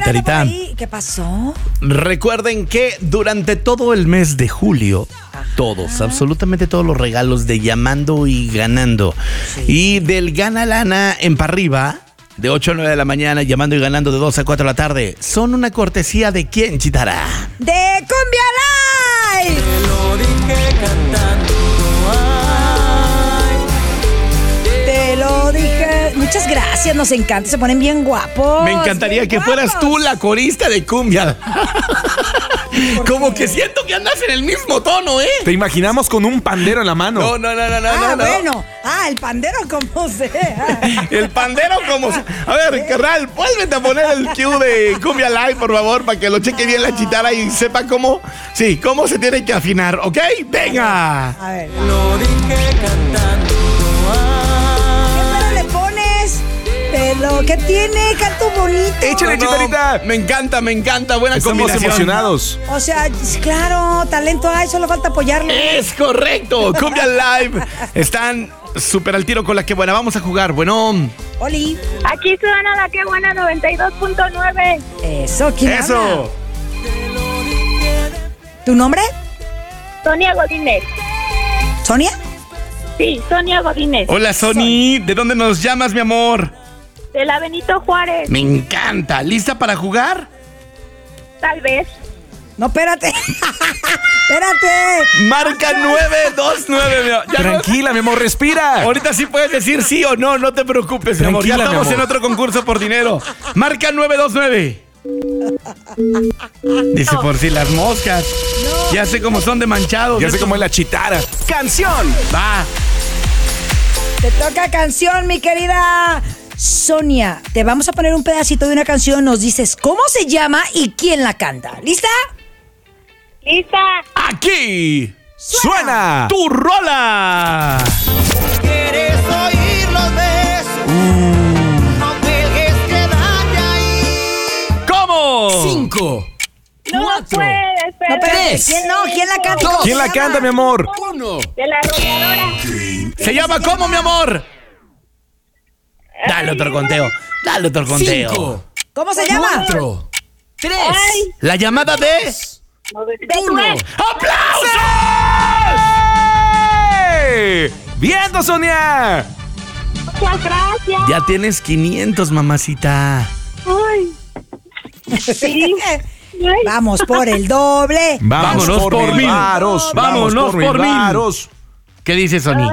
Chitarita. ¿Qué pasó? Recuerden que durante todo el mes de julio, absolutamente todos los regalos de Llamando y Ganando. Sí. Y del Gana Lana en pa' arriba, de 8 a 9 de la mañana, Llamando y Ganando de 2 a 4 de la tarde, son una cortesía de ¿quién, Chitara? ¡De Cumbia Live! Te lo dije cantando. Te lo dije. Muchas gracias, nos encanta, se ponen bien guapos. Me encantaría que fueras tú la corista de Cumbia. Como que siento que andas en el mismo tono, ¿eh? Te imaginamos con un pandero en la mano. No. Bueno. El pandero como sea. El pandero como sea. A ver, carnal, vuélvete a poner el cue de Cumbia Live, por favor, para que lo cheque bien la Chitara y sepa cómo se tiene que afinar, ¿ok? ¡Venga! A ver. Lo dije cantando. ¿Qué le pones? Pelo, ¿qué tiene? Canto bonito. Échale, Chitarita. Me encanta, buena Estamos combinación. emocionados. O sea, claro, talento hay, solo falta apoyarlo. Es correcto, Cumbia Live. Están súper al tiro con la que buena. Vamos a jugar, bueno. Oli. Aquí suena la que buena 92.9. Eso, ¿quién Eso. habla? ¿Tu nombre? Sonia Godínez. ¿Sonia? Sí, Sonia Godínez. Hola, Sony. ¿De dónde nos llamas, mi amor? De la Benito Juárez. Me encanta. ¿Lista para jugar? Tal vez. No, espérate. Espérate. Marca 929, mi amor. Ya Tranquila, mi amor, respira. ahorita sí puedes decir sí o no, no te preocupes, mi amor. Ya Tranquila, mi estamos amor. en otro concurso por dinero. Marca 929. Dice por si las moscas. Ya sé cómo son de manchados. Ya sé cómo es la Chitara. ¡Canción! Va. Te toca canción, mi querida Sonia. Te vamos a poner un pedacito de una canción. Nos dices cómo se llama y quién la canta. ¿Lista? Lista. Aquí ¡Suena! tu rola. ¿Quieres oír los besos? No dejes quedarte ahí. ¿Cómo? 5, No 4, puedes, No, pero. espérate. ¿Quién la canta? ¿Cómo ¿Quién se la llama? canta, mi amor? 1. De la arrolladora. ¿Se llama cómo, mi amor? Dale otro conteo. 5, ¿Cómo se llama? 4, 3, Ay, La llamada de... de 1. ¡Aplausos! ¡Ey! ¡Viendo, Sonia! muchas gracias. Ya tienes 500, mamacita. Ay. Sí. Ay. Vamos por el doble. Vámonos por mil. varos. Vámonos por mil. varos. ¿Qué dice Sony?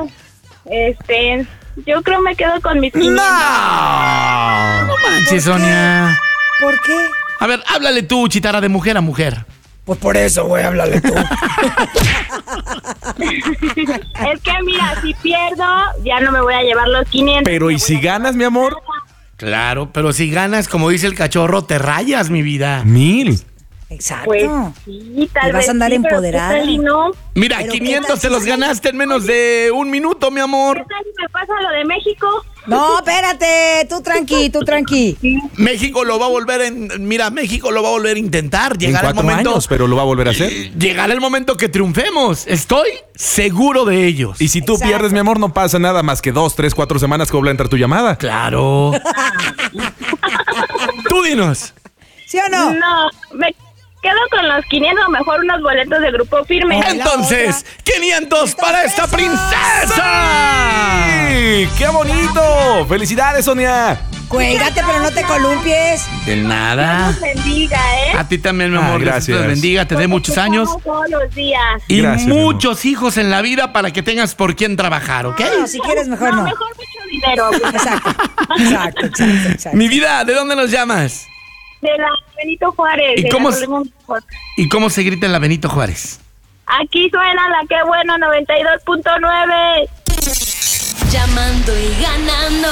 Yo creo me quedo con mis 500. No manches, Sonia. ¿Por qué? A ver, háblale tú, Chitara, de mujer a mujer. Pues por eso, güey, háblale tú. Es que mira, si pierdo, ya no me voy a llevar los 500. Pero ¿y si ganas, mi amor? Claro, pero si ganas, como dice el cachorro, te rayas, mi vida. 1000. Exacto. Pues sí, tal Y vas vez a andar sí, pero empoderada. ¿qué tal y no? Mira, Pero 500 ¿qué tal te si los sale? ganaste en menos de un minuto, mi ¿Qué amor. tal si me pasa lo de México? No, espérate. Tú tranqui. México lo va a volver México lo va a volver a intentar. En Llegará el 4 momento. años, pero lo va a volver a hacer. Llegará el momento que triunfemos. Estoy seguro de ellos. Y si tú Exacto. pierdes, mi amor, no pasa nada más que 2, 3, 4 semanas que vuelva a entrar tu llamada. Claro. Tú dinos. ¿Sí o no? No, me quedo con los 500, mejor unos boletos de Grupo Firme. Entonces, 500 para esta princesa. ¡Ay, qué bonito! ¡Felicidades, Sonia! Cuélgate, pero no te columpies. De nada. Dios bendiga, ¿eh? A ti también, mi Ah, amor. gracias. Dios te bendiga, te dé muchos años. Todos los días. Y Gracias, mi amor. muchos hijos en la vida para que tengas por quién trabajar, ¿ok? No, si quieres, mejor no. Mejor mucho dinero. Exacto. Mi vida, ¿de dónde nos llamas? De la Benito Juárez. ¿Y de cómo la se- Colonia Mejor. ¿Y cómo se grita en la Benito Juárez? Aquí suena la que bueno 92.9. Llamando y ganando.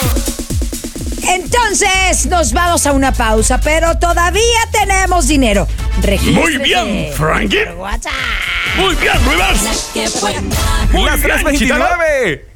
Entonces, nos vamos a una pausa, pero todavía tenemos dinero. Regístrese Muy bien, Frankie. por WhatsApp. Muy bien, Rivas. Qué buena. ¡Las 3:29!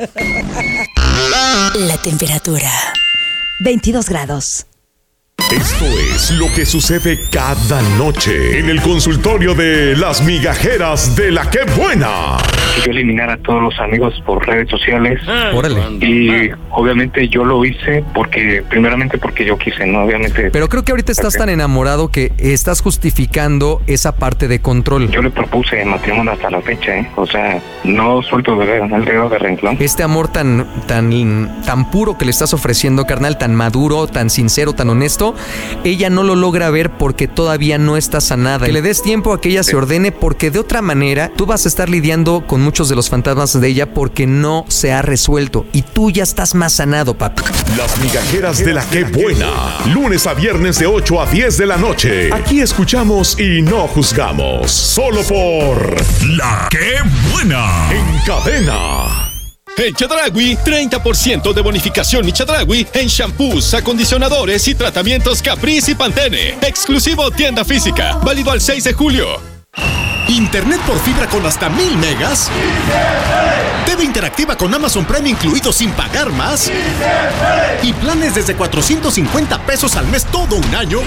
La temperatura. 22 grados. Esto es lo que sucede cada noche en el consultorio de las migajeras de la que buena. que yo eliminara a todos los amigos por redes sociales. Órale. Y obviamente yo lo hice primeramente porque yo quise, ¿no? Obviamente. Pero creo que ahorita estás tan enamorado que estás justificando esa parte de control. Yo le propuse matrimonio hasta la fecha, O sea, no suelto el dedo de renglón. Este amor tan puro que le estás ofreciendo, carnal, tan maduro, tan sincero, tan honesto, ella no lo logra ver porque todavía no está sanada. Que le des tiempo a que ella se ordene, porque de otra manera tú vas a estar lidiando con muchos de los fantasmas de ella porque no se ha resuelto y tú ya estás más sanado, papi. Las migajeras de la Qué Buena. Lunes a viernes de 8 a 10 de la noche. Aquí escuchamos y no juzgamos. Solo por La Qué Buena. En Cadena. En Chedraui, 30% de bonificación Mi Chedraui en shampoos, acondicionadores y tratamientos Caprice y Pantene. Exclusivo tienda física, válido al 6 de julio. ¿Internet por fibra con hasta 1000 megas? TV interactiva con Amazon Prime incluido sin pagar más. ¿Y planes desde 450 pesos al mes todo un año?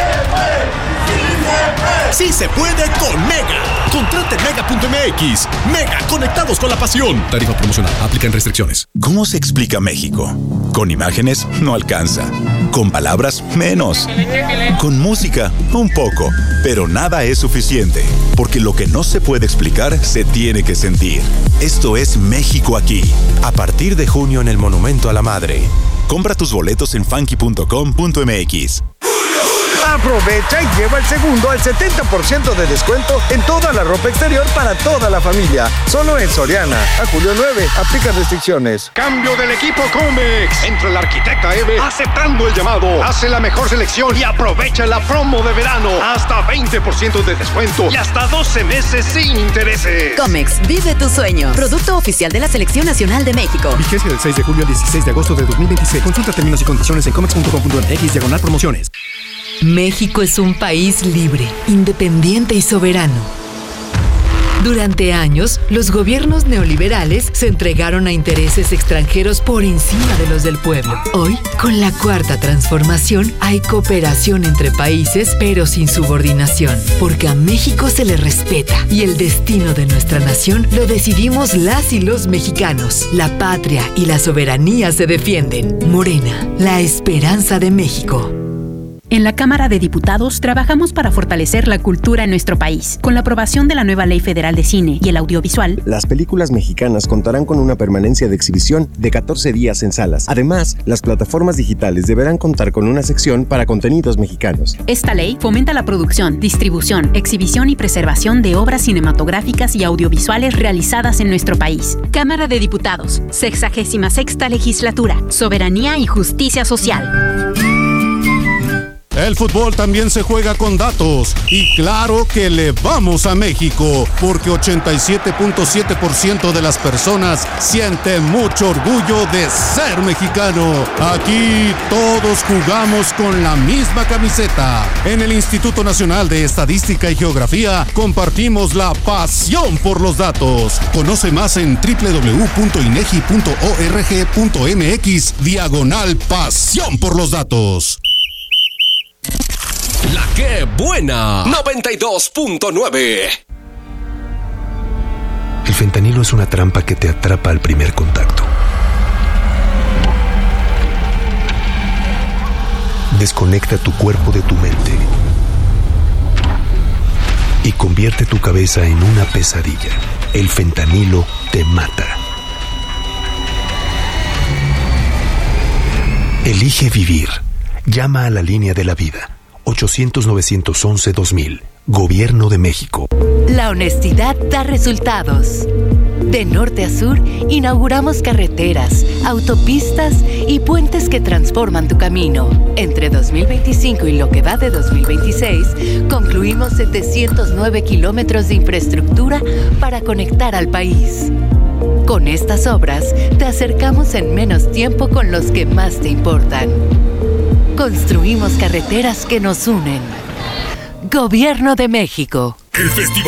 ¡Sí se puede con Mega! Contrate Mega.mx. Mega, conectados con la pasión. Tarifa promocional, aplican restricciones. ¿Cómo se explica México? Con imágenes no alcanza. Con palabras menos. Con música un poco. Pero nada es suficiente. Porque lo que no se puede explicar se tiene que sentir. Esto es México aquí. A partir de junio en el Monumento a la Madre. Compra tus boletos en funky.com.mx. Aprovecha y lleva el segundo al 70% de descuento en toda la ropa exterior para toda la familia. Solo en Soriana. A julio 9. Aplica restricciones. Cambio del equipo Comex. Entra la arquitecta Eve aceptando el llamado. Hace la mejor selección y aprovecha la promo de verano. Hasta 20% de descuento y hasta 12 meses sin intereses. Comex, vive tu sueño. Producto oficial de la Selección Nacional de México. Vigencia del 6 de julio al 16 de agosto de 2026. Consulta términos y condiciones en comex.com.mx/promociones. México es un país libre, independiente y soberano. Durante años, los gobiernos neoliberales se entregaron a intereses extranjeros por encima de los del pueblo. Hoy, con la Cuarta Transformación, hay cooperación entre países, pero sin subordinación, porque a México se le respeta y el destino de nuestra nación lo decidimos las y los mexicanos. La patria y la soberanía se defienden. Morena, la esperanza de México. En la Cámara de Diputados trabajamos para fortalecer la cultura en nuestro país. Con la aprobación de la nueva Ley Federal de Cine y el Audiovisual, las películas mexicanas contarán con una permanencia de exhibición de 14 días en salas. Además, las plataformas digitales deberán contar con una sección para contenidos mexicanos. Esta ley fomenta la producción, distribución, exhibición y preservación de obras cinematográficas y audiovisuales realizadas en nuestro país. Cámara de Diputados, 66ª Legislatura, Soberanía y Justicia Social. El fútbol también se juega con datos y claro que le vamos a México porque 87.7% de las personas siente mucho orgullo de ser mexicano. Aquí todos jugamos con la misma camiseta. En el Instituto Nacional de Estadística y Geografía compartimos la pasión por los datos. Conoce más en www.inegi.org.mx/pasión por los datos. La Qué Buena 92.9. El fentanilo es una trampa que te atrapa al primer contacto. Desconecta tu cuerpo de tu mente y convierte tu cabeza en una pesadilla. El fentanilo te mata. Elige vivir. Llama a la línea de la vida. 800-911-2000. Gobierno de México. La honestidad da resultados. De norte a sur, inauguramos carreteras, autopistas y puentes que transforman tu camino. Entre 2025 y lo que va de 2026, concluimos 709 kilómetros de infraestructura para conectar al país. Con estas obras, te acercamos en menos tiempo con los que más te importan. Construimos carreteras que nos unen. Gobierno de México. El festival